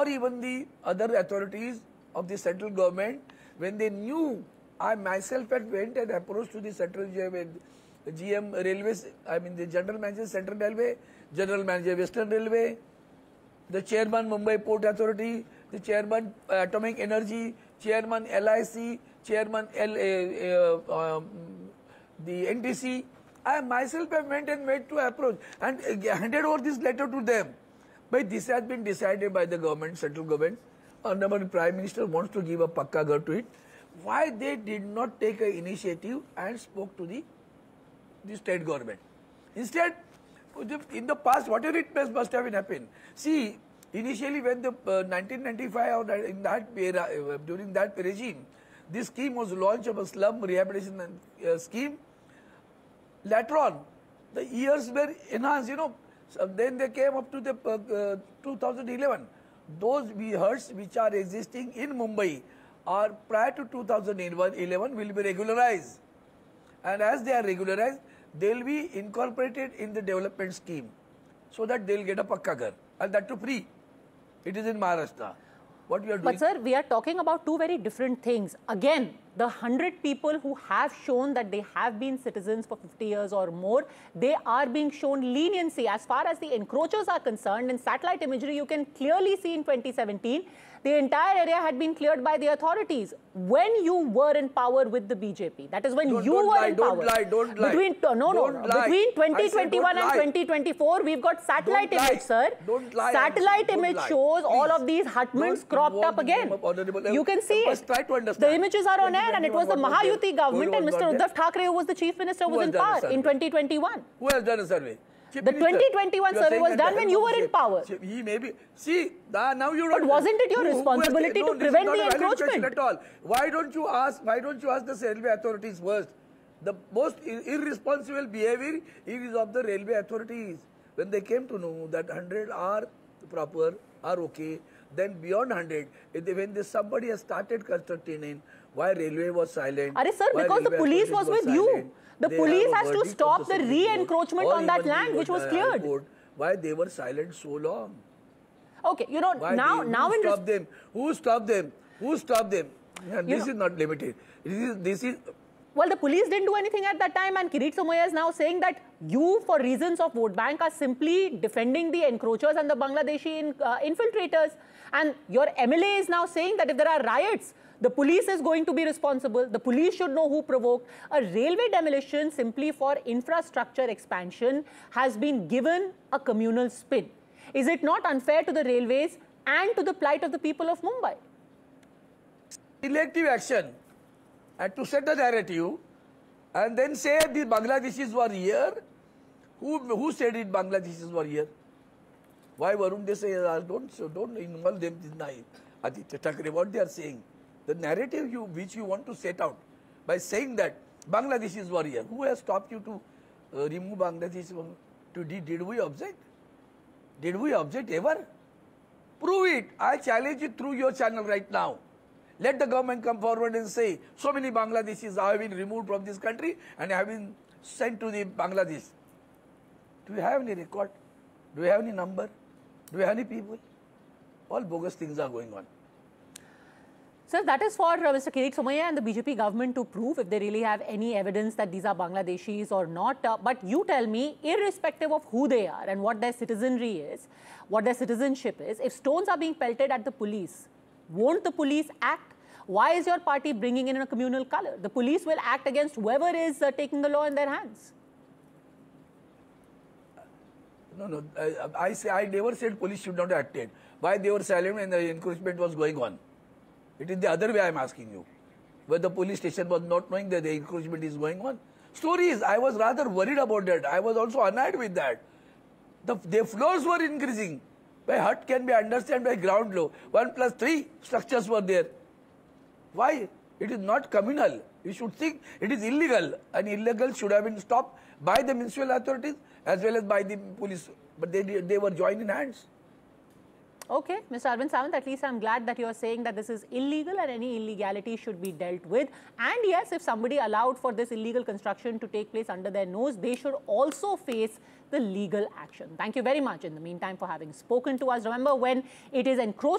or even the other authorities of the central government, when they knew, I myself had went and approached to the central GM Railways, I mean the General Manager Central Railway, General Manager Western Railway, the Chairman Mumbai Port Authority, the Chairman Atomic Energy, Chairman LIC, Chairman the NTC. I myself have went and made to approach and handed over this letter to them. But this has been decided by the government, central government. Honorable Prime Minister wants to give a pakka ghar to it. Why they did not take an initiative and spoke to the state government? Instead, in the past, whatever it must have been happened. See, initially when the 1995 or in that era, during that regime, this scheme was launched of a slum rehabilitation scheme. Later on, the years were enhanced, you know. So then they came up to the 2011. Those herds which are existing in Mumbai or prior to 2011 will be regularized. And as they are regularized, they will be incorporated in the development scheme so that they will get a pakka ghar. And that too free. It is in Maharashtra. What we are doing. But sir, we are talking about two very different things. Again, the 100 people who have shown that they have been citizens for 50 years or more, they are being shown leniency. As far as the encroachers are concerned, in satellite imagery, you can clearly see in 2017, the entire area had been cleared by the authorities when you were in power with the BJP. That is when you were in power. Don't lie. Between 2021 and 2024, we've got satellite image, sir. Satellite image shows all of these hutments cropped up again. You can see it. Try to understand. The images are on air, and it was the Mahayuti government and Mr. Uddhav Thackeray, who was the chief minister, was in power in 2021. Who has done a survey? The 2021 survey was done when you were in power. He may be. See, now you don't. But wasn't it your responsibility to prevent the encroachment? At all. Why don't you ask the railway authorities first? The most irresponsible behavior is of the railway authorities. When they came to know that 100 are proper, are okay, then beyond 100, when somebody has started constructing in, why railway was silent? Are sir, because the police was with you. The police has to stop the re-encroachment on that land which was cleared. Why they were silent so long? Okay, you know, now who stopped them? Who stopped them? Who stopped them? And this is not limited. This is. Well, the police didn't do anything at that time, and Kirit Somoia is now saying that you, for reasons of vote bank, are simply defending the encroachers and the Bangladeshi infiltrators. And your MLA is now saying that if there are riots, the police is going to be responsible. The police should know who provoked. A railway demolition simply for infrastructure expansion has been given a communal spin. Is it not unfair to the railways and to the plight of the people of Mumbai? Elective action and to set the narrative and then say the Bangladeshis were here. Who said it Bangladeshis were here? Why Varun they say don't involve them in Aditya Thackeray, what they are saying? The narrative which you want to set out by saying that Bangladeshis were here. Who has stopped you to remove Bangladesh? Did we object? Did we object ever? Prove it. I challenge it through your channel right now. Let the government come forward and say, so many Bangladeshis have been removed from this country and have been sent to the Bangladesh. Do you have any record? Do you have any number? Do you have any people? All bogus things are going on. Sir, that is for Mr. Kirit Somoia and the BJP government to prove if they really have any evidence that these are Bangladeshis or not. But you tell me, irrespective of who they are and what their citizenry is, what their citizenship is, if stones are being pelted at the police, won't the police act? Why is your party bringing in a communal color? The police will act against whoever is taking the law in their hands. No. I never said police should not have acted. Why they were silent when the encroachment was going on? It is the other way I am asking you. Where the police station was not knowing that the encroachment is going on. Stories, I was rather worried about that. I was also annoyed with that. The floors were increasing. By hut can be understood by ground law. 1+3 structures were there. Why? It is not communal. You should think it is illegal. And illegal should have been stopped by the municipal authorities as well as by the police. But they were joined in hands. Okay, Mr. Arvind Sawant, at least I'm glad that you are saying that this is illegal and any illegality should be dealt with. And yes, if somebody allowed for this illegal construction to take place under their nose, they should also face the legal action. Thank you very much in the meantime for having spoken to us. Remember, when it is encroached